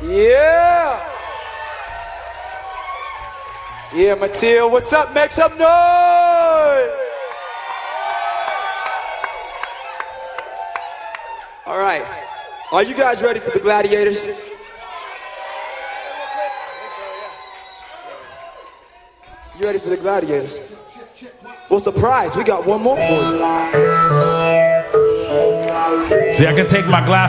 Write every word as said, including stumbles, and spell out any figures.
Yeah. Yeah, Mateo, what's up? Make some noise. All right. Are you guys ready for the gladiators? You ready for the gladiators? Well, surprise, we got one more for you. See, I can take my glass